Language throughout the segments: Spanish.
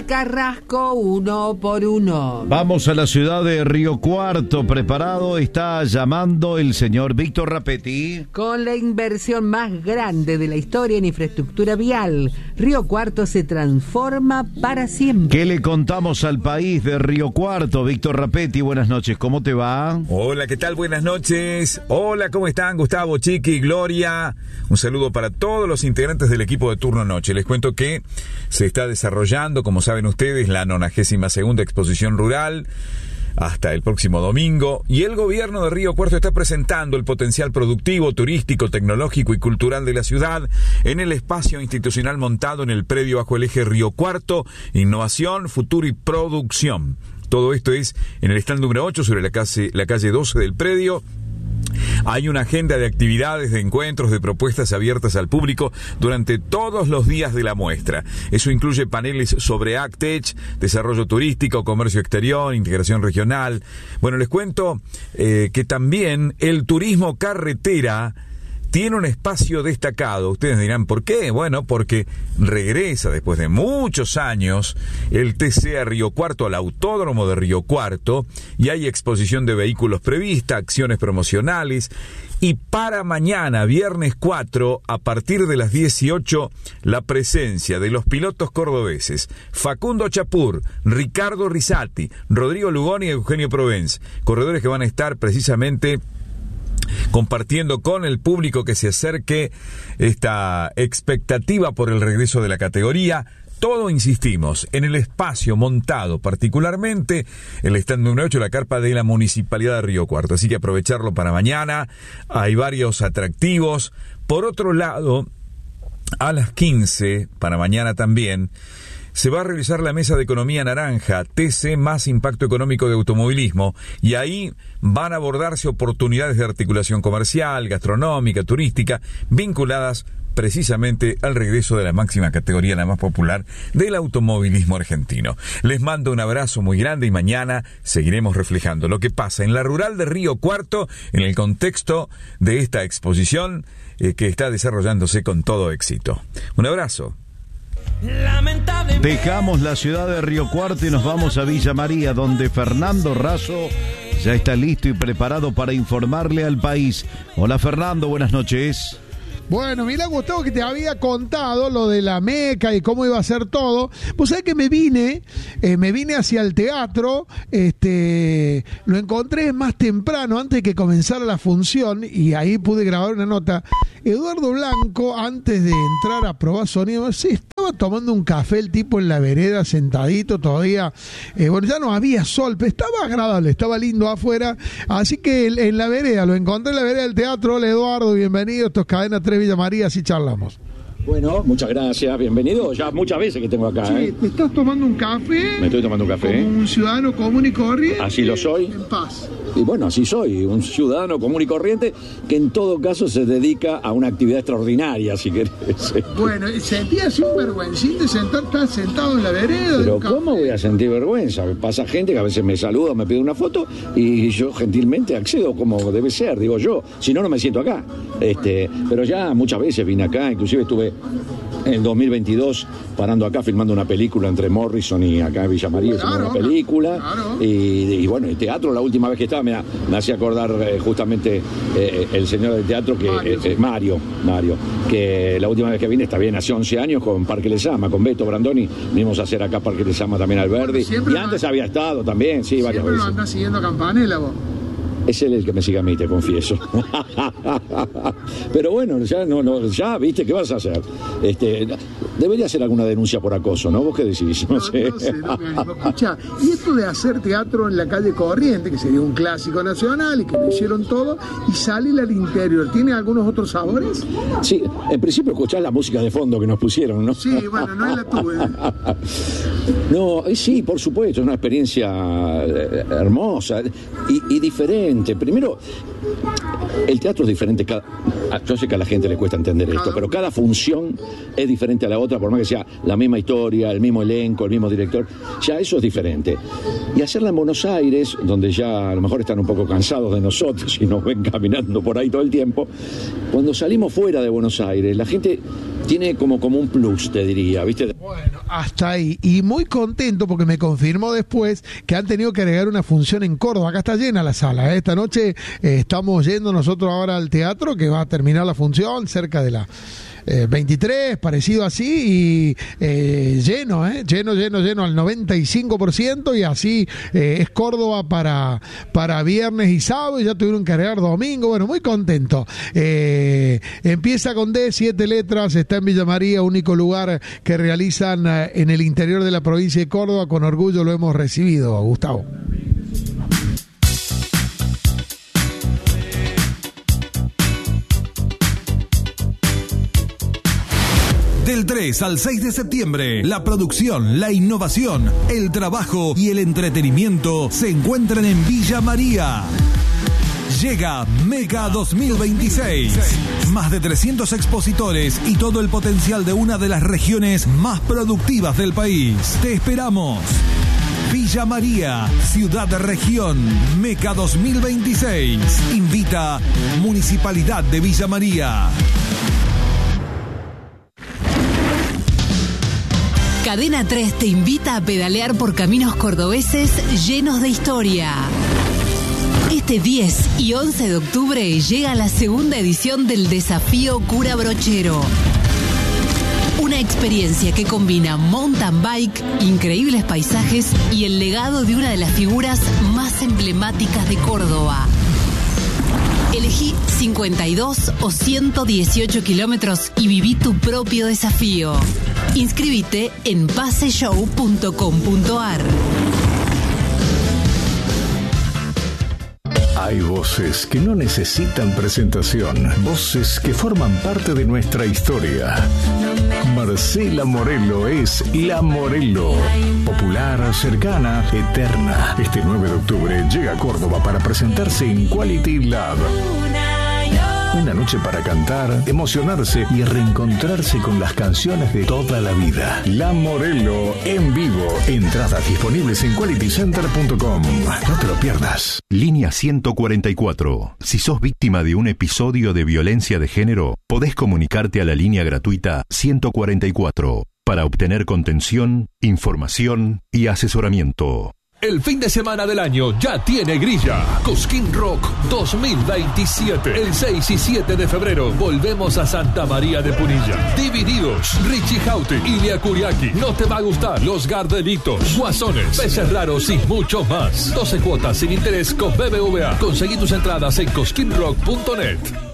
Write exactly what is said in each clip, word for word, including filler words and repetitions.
Carrasco, uno por uno. Vamos a la ciudad de Río Cuarto. Preparado está llamando el señor Víctor Rapetti. Con la inversión más grande de la historia en infraestructura vial, Río Cuarto se transforma para siempre. ¿Qué le contamos al país de Río Cuarto? Víctor Rapetti, buenas noches, ¿cómo te va? Hola, ¿qué tal? Buenas noches. Hola, ¿cómo están? Gustavo, Chiqui, Gloria. Un saludo para todos los integrantes del equipo de Turno Noche. Les cuento que se está desarrollando, como saben ustedes, la nonagésima segunda exposición rural hasta el próximo domingo, y el gobierno de Río Cuarto está presentando el potencial productivo, turístico, tecnológico y cultural de la ciudad en el espacio institucional montado en el predio bajo el eje Río Cuarto, Innovación, Futuro y Producción. Todo esto es en el stand número ocho sobre la calle, la calle doce del predio. Hay una agenda de actividades, de encuentros, de propuestas abiertas al público durante todos los días de la muestra. Eso incluye paneles sobre AgTech, desarrollo turístico, comercio exterior, integración regional. Bueno, les cuento eh, que también el turismo carretera tiene un espacio destacado. Ustedes dirán, ¿por qué? Bueno, porque regresa después de muchos años el T C a Río Cuarto, al Autódromo de Río Cuarto, y hay exposición de vehículos prevista, acciones promocionales, y para mañana, viernes cuatro, a partir de las dieciocho, la presencia de los pilotos cordobeses Facundo Chapur, Ricardo Rizzati, Rodrigo Lugoni y Eugenio Provence, corredores que van a estar precisamente compartiendo con el público que se acerque esta expectativa por el regreso de la categoría. Todo, insistimos, en el espacio montado, particularmente el stand número ocho, la carpa de la Municipalidad de Río Cuarto. Así que aprovecharlo para mañana. Hay varios atractivos. Por otro lado, a las quince, para mañana también, se va a realizar la Mesa de Economía Naranja, T C más Impacto Económico de Automovilismo, y ahí van a abordarse oportunidades de articulación comercial, gastronómica, turística, vinculadas precisamente al regreso de la máxima categoría, la más popular del automovilismo argentino. Les mando un abrazo muy grande y mañana seguiremos reflejando lo que pasa en la rural de Río Cuarto en el contexto de esta exposición eh, que está desarrollándose con todo éxito. Un abrazo. Dejamos la ciudad de Río Cuarto y nos vamos a Villa María, donde Fernando Razo ya está listo y preparado para informarle al país. Hola Fernando, buenas noches. Bueno, mira, Gustavo, que te había contado lo de la Meca y cómo iba a ser todo. Pues sabés que me vine, eh, me vine hacia el teatro, este, lo encontré más temprano, antes de que comenzara la función, y ahí pude grabar una nota. Eduardo Blanco, antes de entrar a probar sonido, sí, estaba tomando un café el tipo en la vereda, sentadito todavía. Eh, bueno, ya no había sol, pero estaba agradable, estaba lindo afuera. Así que en la vereda, lo encontré en la vereda del teatro. Hola Eduardo, bienvenido. Esto es Cadena tres Villa María, así charlamos. Bueno, muchas gracias, bienvenido. Ya muchas veces que tengo acá. Sí, ¿eh? ¿Te estás tomando un café? Me estoy tomando un café. Como un ciudadano común y corriente. Así lo soy. En paz. Y bueno, así soy, un ciudadano común y corriente que en todo caso se dedica a una actividad extraordinaria, si querés. Bueno, ¿sentías así un vergüencín de sentar, estar sentado en la vereda? Pero ¿cómo voy a sentir vergüenza? Pasa gente que a veces me saluda, me pide una foto y yo gentilmente accedo como debe ser, digo yo. Si no, no me siento acá. Este, pero ya muchas veces vine acá, inclusive estuve en el dos mil veintidós parando acá filmando una película entre Morrison y acá en Villa María, claro, una película. Claro. Y, y bueno, el teatro, la última vez que estaba, me, me hacía acordar eh, justamente eh, el señor del teatro, que Mario, eh, Mario, Mario, que la última vez que vine, está bien, hace once años con Parque Lezama, con Beto Brandoni, vinimos a hacer acá Parque Lezama también al Verdi. Bueno, y antes había estado también, sí, varias veces. ¿Siempre lo andás siguiendo a Campanella vos? Es él el que me sigue a mí, te confieso. Pero bueno, ya, no, no, ya, viste, ¿qué vas a hacer? Este, debería hacer alguna denuncia por acoso, ¿no? ¿Vos qué decís? No, no sé. No sé, no me animo. Escuchá, y esto de hacer teatro en la calle Corriente, que sería un clásico nacional y que lo hicieron todo, y salir al interior, ¿tiene algunos otros sabores? Sí, en principio escuchás la música de fondo que nos pusieron, ¿no? Sí, bueno, no es la tuya. No, sí, por supuesto, es una experiencia hermosa y, y diferente. Primero, el teatro es diferente. Cada, yo sé que a la gente le cuesta entender esto, pero cada función es diferente a la otra, por más que sea la misma historia, el mismo elenco, el mismo director. Ya eso es diferente. Y hacerla en Buenos Aires, donde ya a lo mejor están un poco cansados de nosotros y nos ven caminando por ahí todo el tiempo, cuando salimos fuera de Buenos Aires, la gente tiene como, como un plus, te diría, ¿viste? Bueno, hasta ahí. Y muy contento porque me confirmó después que han tenido que agregar una función en Córdoba. Acá está llena la sala, ¿eh? Esta noche eh, estamos yendo nosotros ahora al teatro, que va a terminar la función cerca de la eh, veintitrés, parecido así, y eh, lleno, ¿eh? lleno, lleno, lleno al noventa y cinco por ciento, y así eh, es Córdoba para, para viernes y sábado, y ya tuvieron que agregar domingo. Bueno, muy contento. Eh, empieza con D, siete letras, está en Villa María, único lugar que realizan eh, en el interior de la provincia de Córdoba. Con orgullo lo hemos recibido, Gustavo. Del tres al seis de septiembre, la producción, la innovación, el trabajo y el entretenimiento se encuentran en Villa María. Llega Mega dos mil veintiséis. Más de trescientos expositores y todo el potencial de una de las regiones más productivas del país. Te esperamos. Villa María, ciudad de región, Mega dos mil veintiséis. Invita Municipalidad de Villa María. Cadena tres te invita a pedalear por caminos cordobeses llenos de historia. Este diez y once de octubre llega la segunda edición del Desafío Cura Brochero. Una experiencia que combina mountain bike, increíbles paisajes y el legado de una de las figuras más emblemáticas de Córdoba. Elegí cincuenta y dos o ciento dieciocho kilómetros y viví tu propio desafío. Inscríbete en paseshow punto com punto ar. Hay voces que no necesitan presentación, voces que forman parte de nuestra historia. Marcela Morelo es La Morelo. Popular, cercana, eterna. Este nueve de octubre llega a Córdoba para presentarse en Quality Lab. Una noche para cantar, emocionarse y reencontrarse con las canciones de toda la vida. La Morelo en vivo. Entradas disponibles en quality center punto com. No te lo pierdas. Línea ciento cuarenta y cuatro. Si sos víctima de un episodio de violencia de género, podés comunicarte a la línea gratuita ciento cuarenta y cuatro para obtener contención, información y asesoramiento. El fin de semana del año ya tiene grilla. Cosquín Rock dos mil veintisiete. El seis y siete de febrero volvemos a Santa María de Punilla. Divididos, Richie Houghton, Ilia Kuriaki, No Te Va a Gustar, Los Gardelitos, Guasones, Peces Raros y mucho más. doce cuotas sin interés con B B V A. Conseguí tus entradas en cosquín rock punto net.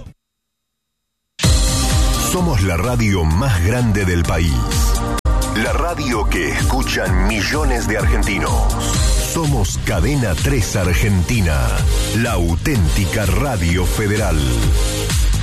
Somos la radio más grande del país. La radio que escuchan millones de argentinos. Somos Cadena tres Argentina, la auténtica radio federal.